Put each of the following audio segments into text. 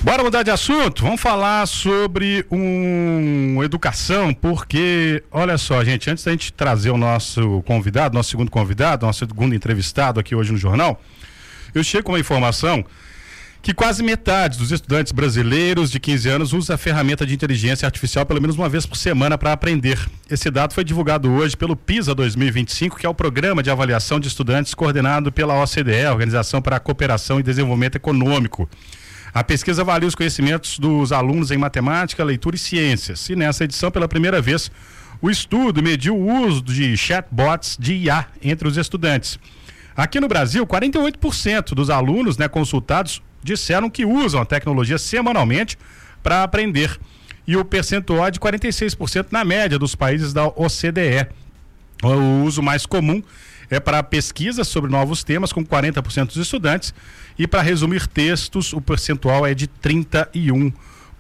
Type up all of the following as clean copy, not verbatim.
Bora mudar de assunto? Vamos falar sobre educação, porque, olha só, gente, antes da gente trazer o nosso segundo convidado, nosso segundo entrevistado aqui hoje no Jornal, eu chego com uma informação que quase metade dos estudantes brasileiros de 15 anos usa a ferramenta de inteligência artificial pelo menos uma vez por semana para aprender. Esse dado foi divulgado hoje pelo PISA 2025, que é o Programa de Avaliação de Estudantes coordenado pela OCDE, Organização para a Cooperação e Desenvolvimento Econômico. A pesquisa avalia os conhecimentos dos alunos em matemática, leitura e ciências. E nessa edição, pela primeira vez, o estudo mediu o uso de chatbots de IA entre os estudantes. Aqui no Brasil, 48% dos alunos, consultados disseram que usam a tecnologia semanalmente para aprender. E o percentual é de 46% na média dos países da OCDE. O uso mais comum é para pesquisas sobre novos temas, com 40% dos estudantes, e para resumir textos, o percentual é de 31%.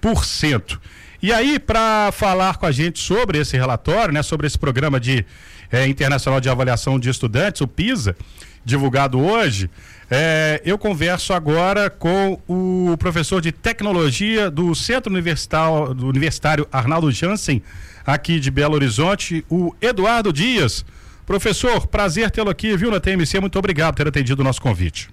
E aí, para falar com a gente sobre esse relatório, sobre esse programa internacional de avaliação de estudantes, o PISA, divulgado hoje, eu converso agora com o professor de tecnologia do Centro Universitário Arnaldo Jansen, aqui de Belo Horizonte, o Eduardo Dias. Professor, prazer tê-lo aqui, viu, na TMC, muito obrigado por ter atendido o nosso convite.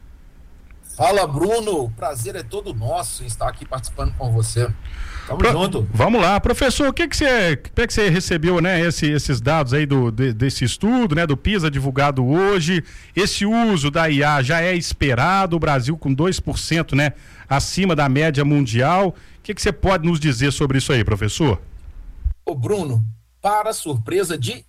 Fala, Bruno, o prazer é todo nosso em estar aqui participando com você. Tamo junto. Vamos lá, professor, o que você recebeu, esses dados aí desse estudo, do PISA divulgado hoje? Esse uso da IA já é esperado, o Brasil com 2%, acima da média mundial. O que você pode nos dizer sobre isso aí, professor? Ô, Bruno, para surpresa de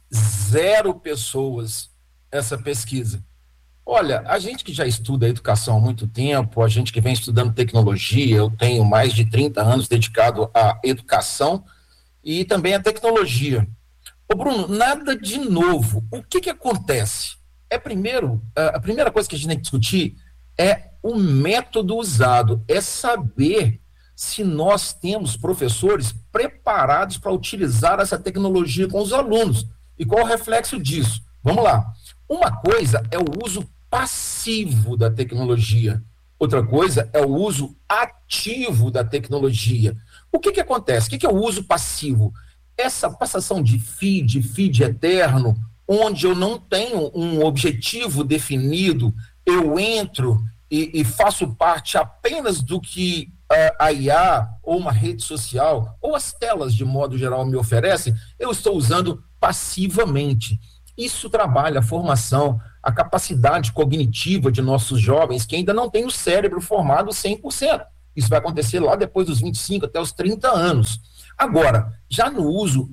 0 pessoas, essa pesquisa. Olha, a gente que já estuda a educação há muito tempo, a gente que vem estudando tecnologia, eu tenho mais de 30 anos dedicado à educação e também à tecnologia. Ô Bruno, nada de novo. O que acontece? A primeira coisa que a gente tem que discutir é o método usado, é saber se nós temos professores preparados para utilizar essa tecnologia com os alunos. E qual o reflexo disso? Vamos lá. Uma coisa é o uso passivo da tecnologia. Outra coisa é o uso ativo da tecnologia. O que acontece? O que é o uso passivo? Essa passação de feed eterno, onde eu não tenho um objetivo definido, eu entro e faço parte apenas do que a IA ou uma rede social ou as telas de modo geral me oferecem, eu estou usando passivamente. Isso trabalha a formação, a capacidade cognitiva de nossos jovens que ainda não têm o cérebro formado 100%. Isso vai acontecer lá depois dos 25 até os 30 anos. Agora, já no uso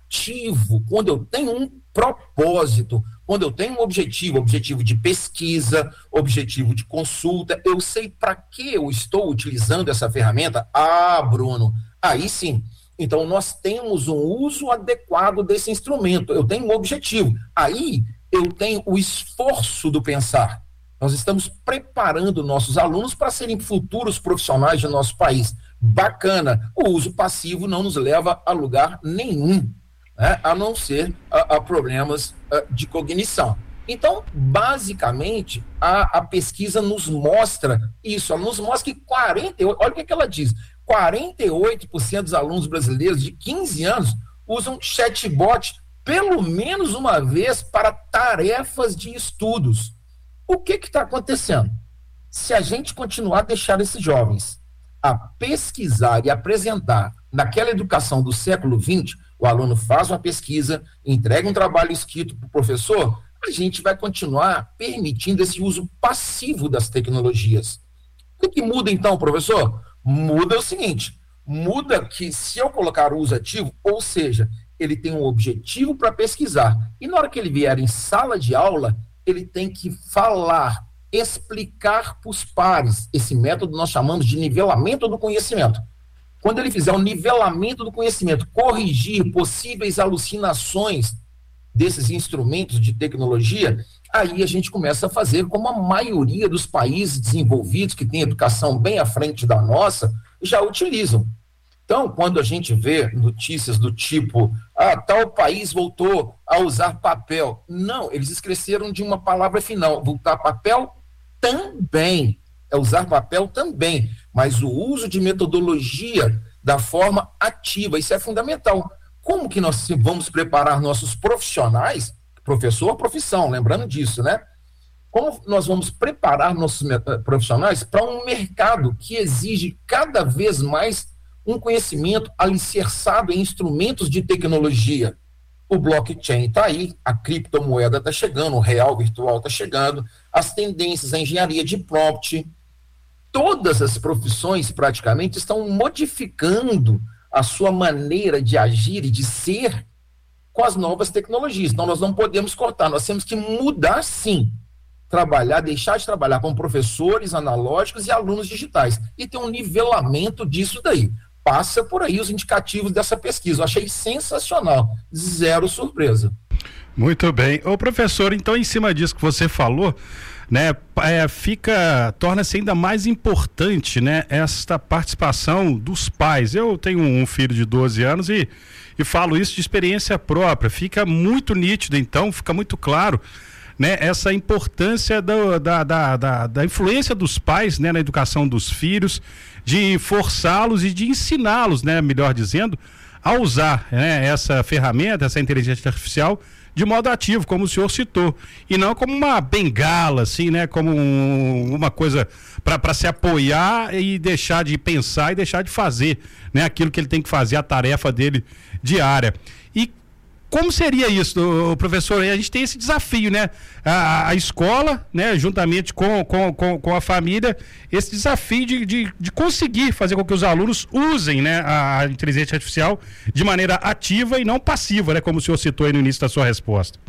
ativo, quando eu tenho um propósito, quando eu tenho um objetivo de pesquisa, objetivo de consulta, eu sei para que eu estou utilizando essa ferramenta. Ah, Bruno, aí sim. Então, nós temos um uso adequado desse instrumento. Eu tenho um objetivo. Aí, eu tenho o esforço do pensar. Nós estamos preparando nossos alunos para serem futuros profissionais do nosso país. Bacana. O uso passivo não nos leva a lugar nenhum, a não ser a problemas de cognição. Então, basicamente, a pesquisa nos mostra isso. Ela nos mostra que olha o que ela diz, 48% dos alunos brasileiros de 15 anos usam chatbot pelo menos uma vez para tarefas de estudos. O que está acontecendo? Se a gente continuar a deixar esses jovens a pesquisar e apresentar naquela educação do século XX, o aluno faz uma pesquisa, entrega um trabalho escrito para o professor, a gente vai continuar permitindo esse uso passivo das tecnologias. O que muda então, professor? Muda o seguinte, muda que se eu colocar o uso ativo, ou seja, ele tem um objetivo para pesquisar, e na hora que ele vier em sala de aula, ele tem que falar, explicar para os pares. Esse método nós chamamos de nivelamento do conhecimento. Quando ele fizer o nivelamento do conhecimento, corrigir possíveis alucinações desses instrumentos de tecnologia, aí a gente começa a fazer como a maioria dos países desenvolvidos, que tem educação bem à frente da nossa, já utilizam. Então, quando a gente vê notícias do tipo, tal país voltou a usar papel. Não, eles esqueceram de uma palavra final, voltar papel também. É usar papel também. mas o uso de metodologia da forma ativa, isso é fundamental. Como que nós vamos preparar nossos profissionais, professor, profissão, lembrando disso, né? Como nós vamos preparar nossos profissionais para um mercado que exige cada vez mais um conhecimento alicerçado em instrumentos de tecnologia? O blockchain está aí, a criptomoeda está chegando, o real virtual está chegando, as tendências, a engenharia de prompt, todas as profissões praticamente estão modificando a sua maneira de agir e de ser com as novas tecnologias. Então nós não podemos cortar, nós temos que mudar sim, trabalhar, deixar de trabalhar com professores analógicos e alunos digitais e ter um nivelamento disso daí. Passa por aí os indicativos dessa pesquisa. Eu achei sensacional. Zero surpresa. Muito bem. Ô professor, então em cima disso que você falou, né, torna-se ainda mais importante, né, esta participação dos pais. Eu tenho um filho de 12 anos e falo isso de experiência própria. Fica muito nítido, então, fica muito claro, né, essa importância da influência dos pais, né, na educação dos filhos, de forçá-los e de ensiná-los, né, melhor dizendo, a usar, né, essa ferramenta, essa inteligência artificial de modo ativo, como o senhor citou, e não como uma bengala, assim, né, como uma coisa para se apoiar e deixar de pensar e deixar de fazer, né, aquilo que ele tem que fazer, a tarefa dele diária. E como seria isso, professor? A gente tem esse desafio, né? A escola, né, juntamente com a família, esse desafio de conseguir fazer com que os alunos usem, né, a inteligência artificial de maneira ativa e não passiva, né, como o senhor citou aí no início da sua resposta.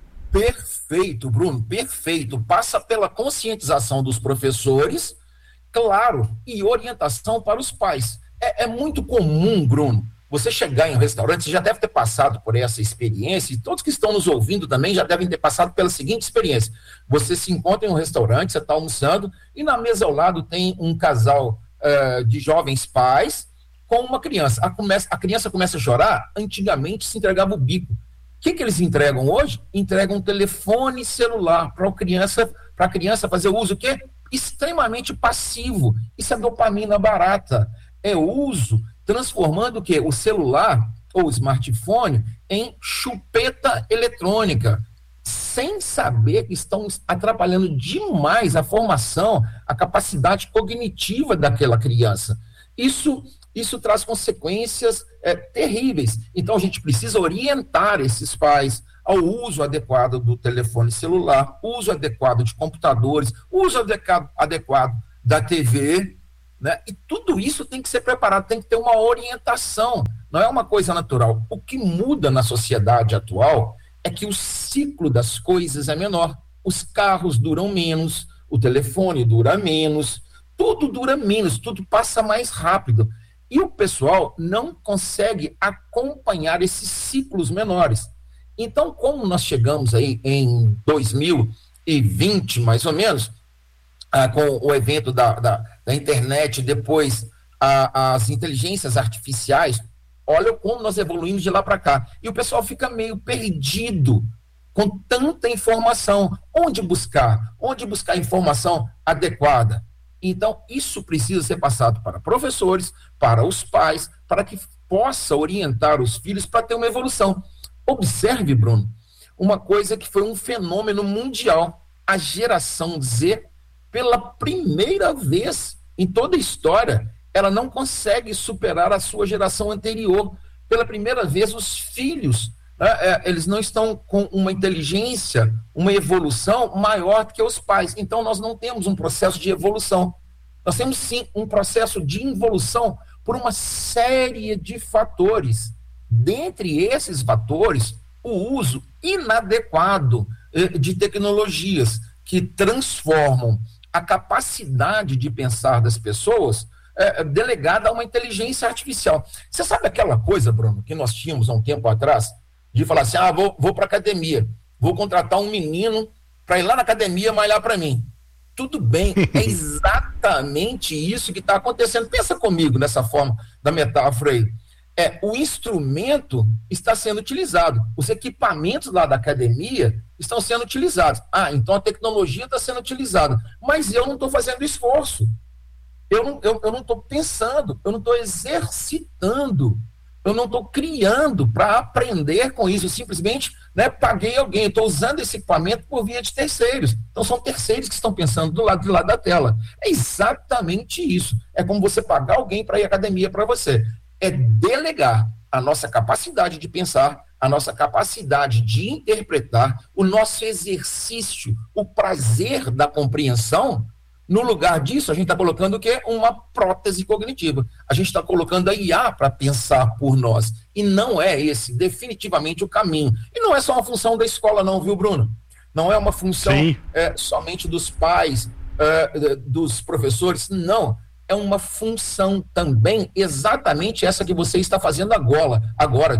Perfeito, Bruno, perfeito. Passa pela conscientização dos professores, claro, e orientação para os pais. É muito comum, Bruno, você chegar em um restaurante, você já deve ter passado por essa experiência, e todos que estão nos ouvindo também já devem ter passado pela seguinte experiência. Você se encontra em um restaurante, você está almoçando, e na mesa ao lado tem um casal de jovens pais com uma criança. A criança começa a chorar, antigamente se entregava o bico. O que eles entregam hoje? Entregam um telefone celular para a criança fazer o uso, que é extremamente passivo. Isso é dopamina barata. É uso transformando o quê? O celular ou o smartphone em chupeta eletrônica, sem saber que estão atrapalhando demais a formação, a capacidade cognitiva daquela criança. Isso traz consequências terríveis. Então a gente precisa orientar esses pais ao uso adequado do telefone celular, uso adequado de computadores, uso adequado da TV, né? E tudo isso tem que ser preparado, tem que ter uma orientação, não é uma coisa natural. O que muda na sociedade atual é que o ciclo das coisas é menor. Os carros duram menos, o telefone dura menos, tudo dura menos, tudo passa mais rápido. E o pessoal não consegue acompanhar esses ciclos menores. Então, como nós chegamos aí em 2020, mais ou menos, com o evento da internet, depois as inteligências artificiais, olha como nós evoluímos de lá para cá. E o pessoal fica meio perdido com tanta informação. Onde buscar informação adequada? Então, isso precisa ser passado para professores, para os pais, para que possa orientar os filhos para ter uma evolução. Observe, Bruno, uma coisa que foi um fenômeno mundial. A geração Z, pela primeira vez em toda a história, ela não consegue superar a sua geração anterior. Pela primeira vez, os filhos, eles não estão com uma inteligência, uma evolução maior do que os pais. Então, nós não temos um processo de evolução. Nós temos, sim, um processo de involução por uma série de fatores. Dentre esses fatores, o uso inadequado de tecnologias que transformam a capacidade de pensar das pessoas delegada a uma inteligência artificial. Você sabe aquela coisa, Bruno, que nós tínhamos há um tempo atrás, de falar assim, vou para a academia, vou contratar um menino para ir lá na academia malhar para mim. Tudo bem, é exatamente isso que está acontecendo. Pensa comigo nessa forma da metáfora aí. O instrumento está sendo utilizado, os equipamentos lá da academia estão sendo utilizados. Então a tecnologia está sendo utilizada, mas eu não estou fazendo esforço. Eu não estou pensando, eu não estou exercitando, eu não estou criando para aprender com isso. Eu simplesmente, né, paguei alguém, estou usando esse equipamento por via de terceiros. Então, são terceiros que estão pensando do lado de lá da tela. É exatamente isso. É como você pagar alguém para ir à academia para você. É delegar a nossa capacidade de pensar, a nossa capacidade de interpretar, o nosso exercício, o prazer da compreensão. No lugar disso, a gente está colocando o quê? Uma prótese cognitiva. A gente está colocando a IA para pensar por nós. E não é esse definitivamente o caminho. E não é só uma função da escola não, viu, Bruno? Não é uma função somente dos pais, dos professores, não. É uma função também exatamente essa que você está fazendo agora,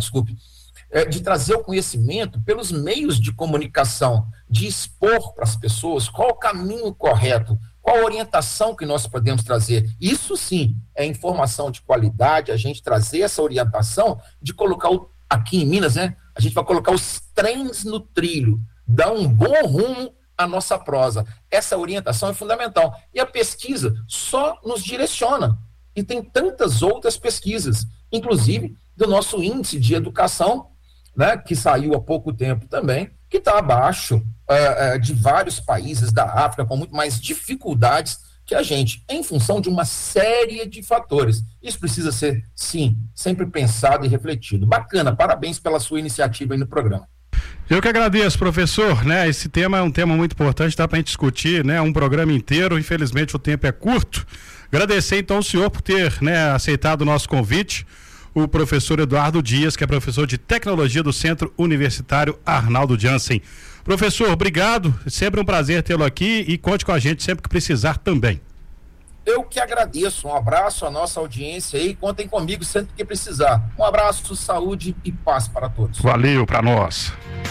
de trazer o conhecimento pelos meios de comunicação, de expor para as pessoas qual o caminho correto, qual a orientação que nós podemos trazer. Isso sim é informação de qualidade, a gente trazer essa orientação de colocar, aqui em Minas, né, a gente vai colocar os trens no trilho, dar um bom rumo à nossa prosa. Essa orientação é fundamental. E a pesquisa só nos direciona. E tem tantas outras pesquisas, inclusive do nosso índice de educação, né, que saiu há pouco tempo também, que está abaixo de vários países da África, com muito mais dificuldades que a gente, em função de uma série de fatores. Isso precisa ser, sim, sempre pensado e refletido. Bacana, parabéns pela sua iniciativa aí no programa. Eu que agradeço, professor, né? Esse tema é um tema muito importante, dá para a gente discutir, né? Um programa inteiro, infelizmente o tempo é curto. Agradecer então ao senhor por ter, né, aceitado o nosso convite. O professor Eduardo Dias, que é professor de tecnologia do Centro Universitário Arnaldo Jansen. Professor, obrigado, sempre um prazer tê-lo aqui e conte com a gente sempre que precisar também. Eu que agradeço, um abraço à nossa audiência aí, contem comigo sempre que precisar. Um abraço, saúde e paz para todos. Valeu para nós.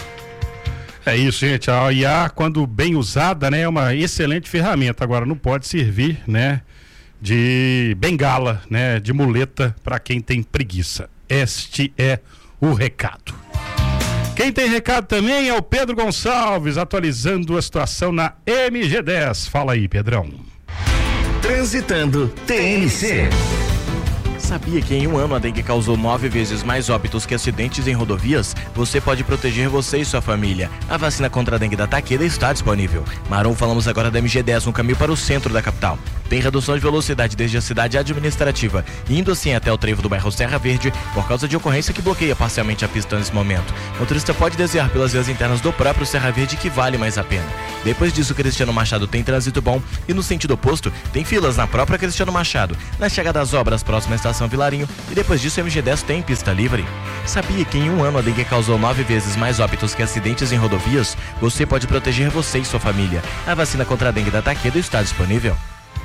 É isso, gente, a IA, quando bem usada, né, é uma excelente ferramenta, agora não pode servir, né, de bengala, né, de muleta para quem tem preguiça. Este é o recado. Quem tem recado também é o Pedro Gonçalves, atualizando a situação na MG10. Fala aí, Pedrão. Transitando TNC. Sabia que em um ano a dengue causou 9 vezes mais óbitos que acidentes em rodovias? Você pode proteger você e sua família. A vacina contra a dengue da Takeda está disponível. Marom, falamos agora da MG10, um caminho para o centro da capital. Tem redução de velocidade desde a cidade administrativa, indo assim até o trevo do bairro Serra Verde, por causa de ocorrência que bloqueia parcialmente a pista nesse momento. O motorista pode desviar pelas vias internas do próprio Serra Verde, que vale mais a pena. Depois disso, Cristiano Machado tem trânsito bom e no sentido oposto, tem filas na própria Cristiano Machado, na chegada das obras próxima à estação Vilarinho, e depois disso a MG10 tem pista livre. Sabia que em um ano a dengue causou 9 vezes mais óbitos que acidentes em rodovias? Você pode proteger você e sua família. A vacina contra a dengue da Takeda está disponível.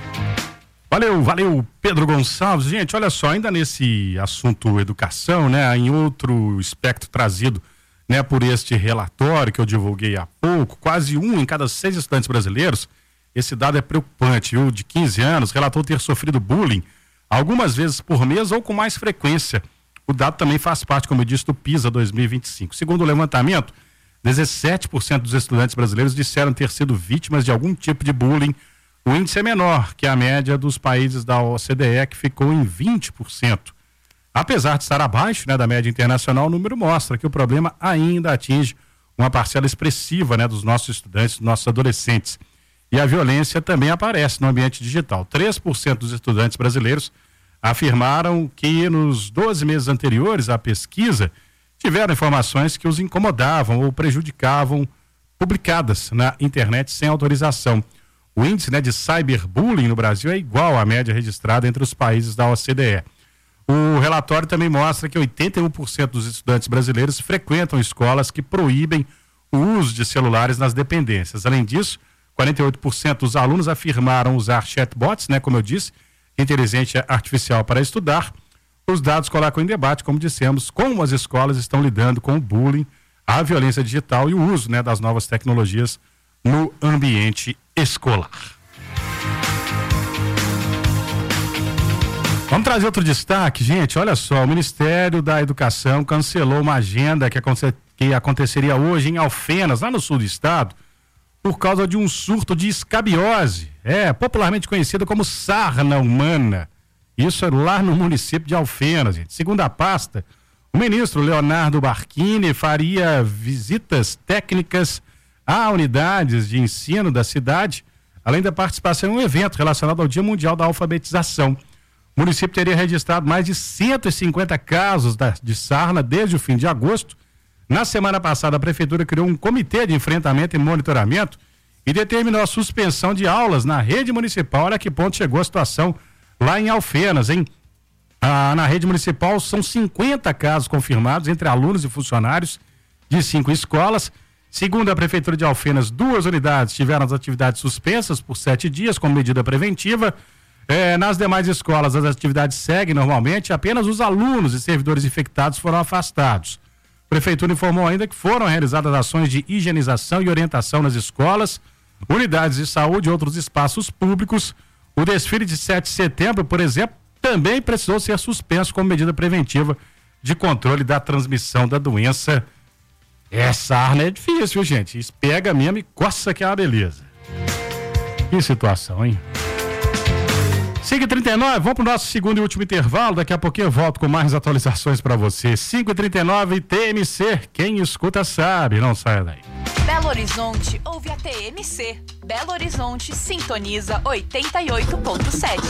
Valeu, Pedro Gonçalves. Gente, olha só, ainda nesse assunto educação, né, em outro espectro trazido, né, por este relatório que eu divulguei há pouco, quase 1 em cada 6 estudantes brasileiros, esse dado é preocupante, viu, de 15 anos, relatou ter sofrido bullying algumas vezes por mês ou com mais frequência. O dado também faz parte, como eu disse, do PISA 2025. Segundo o levantamento, 17% dos estudantes brasileiros disseram ter sido vítimas de algum tipo de bullying. O índice é menor que a média dos países da OCDE, que ficou em 20%. Apesar de estar abaixo, né, da média internacional, o número mostra que o problema ainda atinge uma parcela expressiva, né, dos nossos estudantes, dos nossos adolescentes. E a violência também aparece no ambiente digital. 3% dos estudantes brasileiros afirmaram que nos 12 meses anteriores à pesquisa tiveram informações que os incomodavam ou prejudicavam publicadas na internet sem autorização. O índice, né, de cyberbullying no Brasil é igual à média registrada entre os países da OCDE. O relatório também mostra que 81% dos estudantes brasileiros frequentam escolas que proíbem o uso de celulares nas dependências. Além disso, 48% dos alunos afirmaram usar chatbots, né, como eu disse, inteligência artificial para estudar. Os dados colocam em debate, como dissemos, como as escolas estão lidando com o bullying, a violência digital e o uso, né, das novas tecnologias no ambiente escolar. Vamos trazer outro destaque, gente. Olha só, o Ministério da Educação cancelou uma agenda que aconteceria hoje em Alfenas, lá no sul do estado, por causa de um surto de escabiose, popularmente conhecida como sarna humana. Isso é lá no município de Alfenas, gente. Segundo a pasta, o ministro Leonardo Barquini faria visitas técnicas a unidades de ensino da cidade, além da participação em um evento relacionado ao Dia Mundial da Alfabetização. O município teria registrado mais de 150 casos de sarna desde o fim de agosto. Na semana passada, a prefeitura criou um comitê de enfrentamento e monitoramento e determinou a suspensão de aulas na rede municipal. Olha que ponto chegou a situação lá em Alfenas, hein? Na rede municipal são 50 casos confirmados entre alunos e funcionários de 5 escolas. Segundo a prefeitura de Alfenas, 2 unidades tiveram as atividades suspensas por 7 dias como medida preventiva. Nas demais escolas, as atividades seguem normalmente, apenas os alunos e servidores infectados foram afastados. A prefeitura informou ainda que foram realizadas ações de higienização e orientação nas escolas, unidades de saúde e outros espaços públicos. O desfile de 7 de setembro, por exemplo, também precisou ser suspenso como medida preventiva de controle da transmissão da doença. Sarna é difícil, gente. Isso pega mesmo e coça que é uma beleza. Que situação, hein? 5h39, vamos pro nosso segundo e último intervalo. Daqui a pouquinho eu volto com mais atualizações para você. 5h39, TMC. Quem escuta sabe, não saia daí. Belo Horizonte ouve a TMC. Belo Horizonte sintoniza 88.7.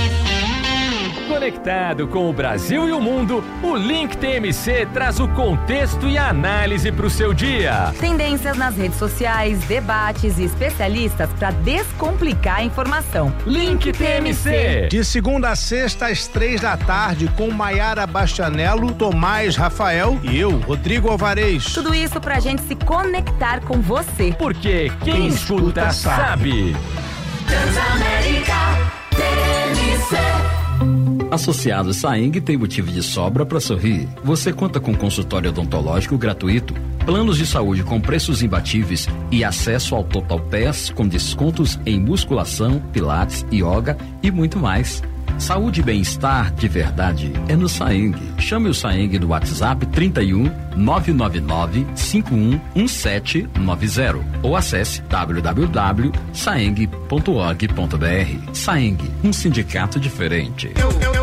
Conectado com o Brasil e o mundo, o Link TMC traz o contexto e a análise para o seu dia. Tendências nas redes sociais, debates e especialistas para descomplicar a informação. Link TMC. De segunda a sexta às 3 da tarde com Maiara Bastianello, Tomás Rafael e eu, Rodrigo Alvarez. Tudo isso pra gente se conectar com você. Porque quem escuta sabe. Transamérica TMC. Associado Saeng tem motivo de sobra para sorrir. Você conta com consultório odontológico gratuito, planos de saúde com preços imbatíveis e acesso ao Total Pass com descontos em musculação, pilates, yoga e muito mais. Saúde e bem-estar de verdade é no Saeng. Chame o Saeng no WhatsApp 31 999 511790 ou acesse www.saeng.org.br. Saeng, um sindicato diferente.